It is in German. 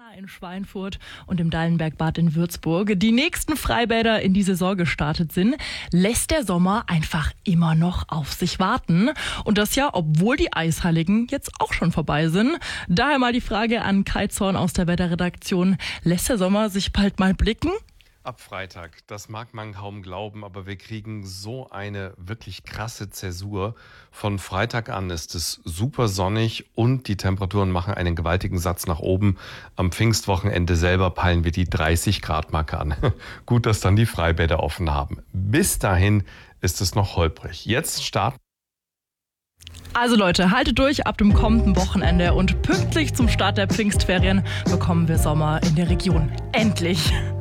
in Schweinfurt und im Dallenbergbad in Würzburg die nächsten Freibäder in die Saison gestartet sind, lässt der Sommer einfach immer noch auf sich warten. Und das ja, obwohl die Eisheiligen jetzt auch schon vorbei sind. Daher mal die Frage an Kai Zorn aus der Wetterredaktion. Lässt der Sommer sich bald mal blicken? Ab Freitag, das mag man kaum glauben, aber wir kriegen so eine wirklich krasse Zäsur. Von Freitag an ist es super sonnig und die Temperaturen machen einen gewaltigen Satz nach oben. Am Pfingstwochenende selber peilen wir die 30-Grad-Marke an. Gut, dass dann die Freibäder offen haben. Bis dahin ist es noch holprig. Jetzt starten. Also Leute, haltet durch ab dem kommenden Wochenende und pünktlich zum Start der Pfingstferien bekommen wir Sommer in der Region. Endlich!